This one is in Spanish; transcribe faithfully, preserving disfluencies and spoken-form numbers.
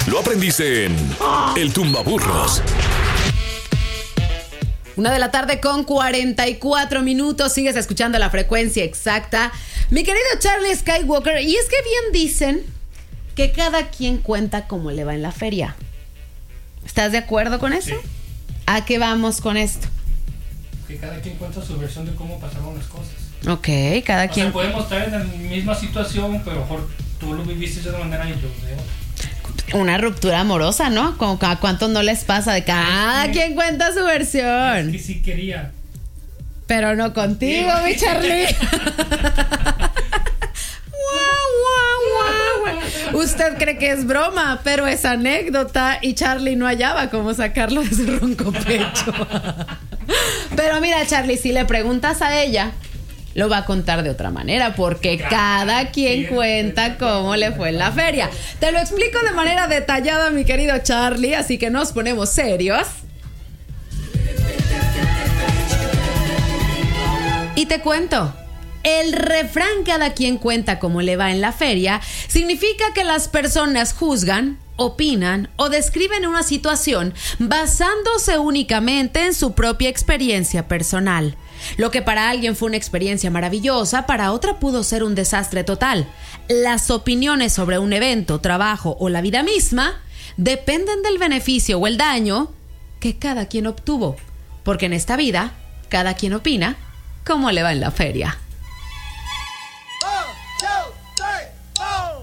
Lo aprendiste en El Tumbaburros. Una de la tarde con cuarenta y cuatro minutos. Sigues escuchando La Frecuencia Exacta. Mi querido Charlie Skywalker. Y es que bien dicen que cada quien cuenta cómo le va en la feria. ¿Estás de acuerdo con eso? Sí. ¿A qué vamos con esto? Que cada quien cuenta su versión de cómo pasaron las cosas. Ok, cada O quien... sea, podemos estar en la misma situación, pero mejor tú lo viviste de una manera y yo de otra. Una ruptura amorosa, ¿no? Como a cuántos no les pasa de cada Sí. quien cuenta su versión. Es que sí quería. Pero no contigo, Sí. mi Charlie. Guau, guau, guau, guau. Usted cree que es broma, pero es anécdota y Charlie no hallaba cómo sacarlo de su ronco pecho. Pero mira, Charlie, si le preguntas a ella, lo va a contar de otra manera, porque cada quien cuenta cómo le fue en la feria. Te lo explico de manera detallada, mi querido Charlie, así que nos ponemos serios. Y te cuento. El refrán "cada quien cuenta cómo le va en la feria" significa que las personas juzgan, opinan o describen una situación basándose únicamente en su propia experiencia personal. Lo que para alguien fue una experiencia maravillosa, para otra pudo ser un desastre total. Las opiniones sobre un evento, trabajo o la vida misma dependen del beneficio o el daño que cada quien obtuvo. Porque en esta vida, cada quien opina cómo le va en la feria.